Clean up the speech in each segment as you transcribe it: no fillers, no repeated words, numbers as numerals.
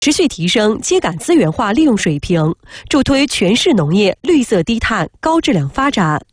持续提升秸秆资源化利用水平，助推全市农业绿色低碳高质量发展。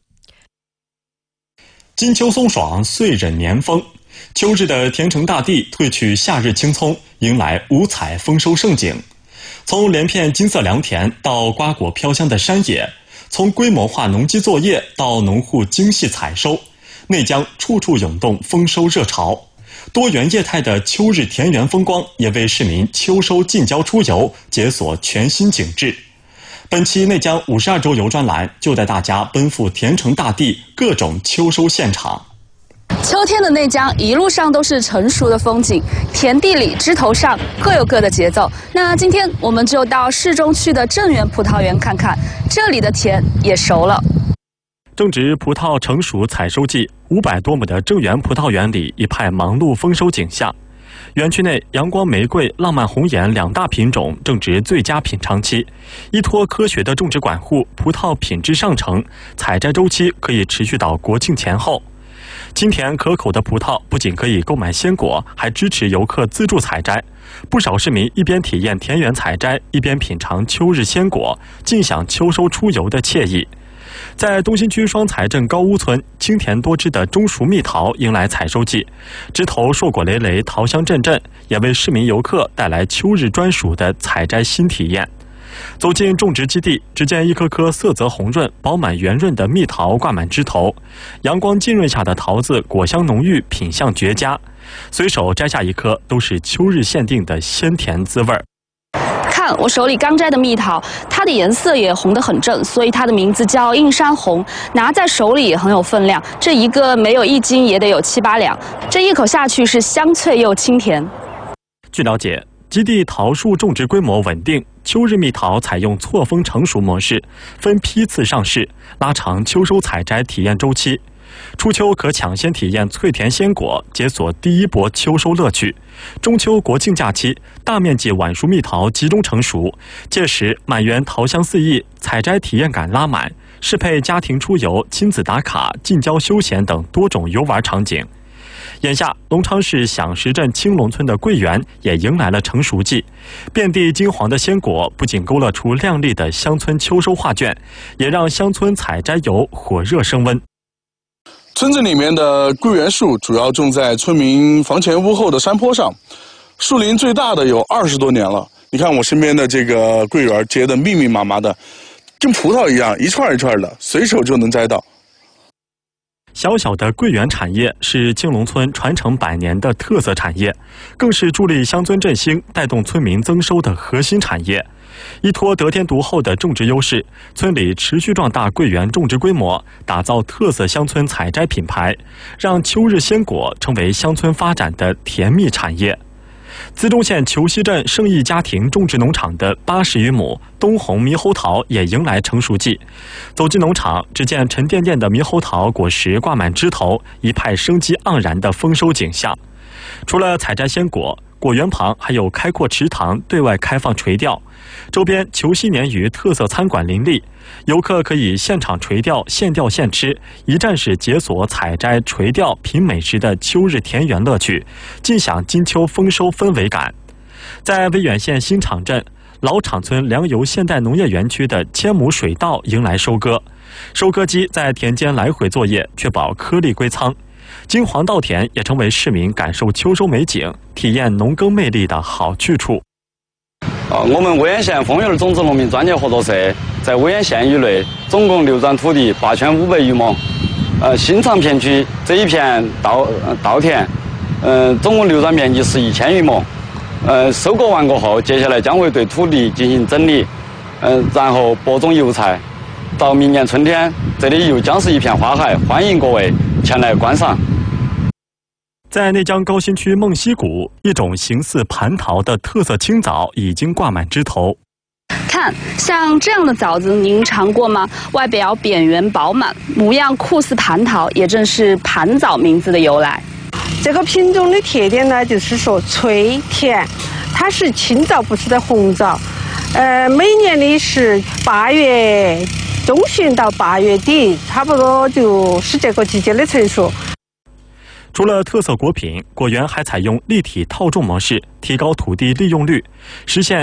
金秋松爽，岁壬年丰。秋日的田城大地褪去夏日青葱，迎来五彩丰收盛景。从连片金色良田到瓜果飘香的山野，从规模化农机作业到农户精细采收，内江处处涌动丰收热潮。多元业态的秋日田园风光也为市民秋收近郊出游解锁全新景致。本期内江52周游专栏就带大家奔赴田城大地各种秋收现场。 秋天的内江一路上都是成熟的风景，田地里枝头上各有各的节奏。那今天我们就到市中区的正源葡萄园看看，这里的田也熟了。 正值葡萄成熟采收季，500多亩的正源葡萄园里一派忙碌丰收景象。园区内阳光玫瑰、浪漫红颜2大品种正值最佳品尝期，依托科学的种植管护，葡萄品质上乘，采摘周期可以持续到国庆前后。清甜可口的葡萄不仅可以购买鲜果，还支持游客自助采摘。不少市民一边体验田园采摘，一边品尝秋日鲜果，尽享秋收出游的惬意。在东新区双财镇高屋村，清甜多汁的中熟蜜桃迎来采收季，枝头硕果累累，桃香阵阵，也为市民游客带来秋日专属的采摘新体验。走进种植基地，只见一颗颗色泽红润、饱满圆润的蜜桃挂满枝头，阳光浸润下的桃子果香浓郁，品相绝佳。随手摘下一颗，都是秋日限定的鲜甜滋味儿。 看我手里刚摘的蜜桃，它的颜色也红得很正，所以它的名字叫映山红。拿在手里也很有分量，这一个没有1斤也得有7、8两。这一口下去是香脆又清甜。 据了解，基地桃树种植规模稳定，秋日蜜桃采用错峰成熟模式，分批次上市，拉长秋收采摘体验周期。初秋可抢先体验脆甜鲜果，解锁第一波秋收乐趣。中秋国庆假期，大面积晚熟蜜桃集中成熟，届时满园桃香四溢，采摘体验感拉满，适配家庭出游、亲子打卡、近郊休闲等多种游玩场景。眼下，隆昌市响石镇青龙村的桂园也迎来了成熟季，遍地金黄的鲜果不仅勾勒出亮丽的乡村秋收画卷，也让乡村采摘游火热升温。 村子里面的桂圆树主要种在村民房前屋后的山坡上，树龄最大的有20多年了。你看我身边的这个桂圆结得密密麻麻的，跟葡萄一样，一串一串的，随手就能摘到。 小小的桂圆产业是青龙村传承100年的特色产业，更是助力乡村振兴、带动村民增收的核心产业。依托得天独厚的种植优势，村里持续壮大桂圆种植规模，打造特色乡村采摘品牌，让秋日鲜果成为乡村发展的甜蜜产业。资中县虬西镇盛益家庭种植农场的80余亩东红猕猴桃也迎来成熟季。走进农场，只见沉甸甸的猕猴桃果实挂满枝头，一派生机盎然的丰收景象。除了采摘鲜果，果园旁还有开阔池塘对外开放垂钓，周边虬西鲶鱼特色餐馆林立，游客可以现场垂钓、现钓现吃，一站式解锁采摘、垂钓、品美食的秋日田园乐趣，尽享金秋丰收氛围感。在威远县新场镇老场村粮油现代农业园区的千亩水稻迎来收割，收割机在田间来回作业，确保颗粒归仓。金黄稻田也成为市民感受秋收美景、体验农耕魅力的好去处。 我们威远县丰源种子农民专业合作社在威远县域内总共6转土地8500余亩。新场片区这一片稻田，总共6转面积是1000余亩。收割完过后，接下来将会对土地进行整理，然后播种油菜。到明年春天，这里又将是一片花海，欢迎各位前来观赏。 在内江高新区梦溪谷，一种形似蟠桃的特色青枣已经挂满枝头。 看，像这样的枣子，您尝过吗？外表扁圆饱满，模样酷似蟠桃，也正是蟠枣名字的由来。 这个品种的特点呢，就是说脆甜，它是青枣，不是的红枣。每年的是8月中旬到8月底，差不多就是这个季节的成熟。 除了特色果品，果园还采用立体套种模式，提高土地利用率，实现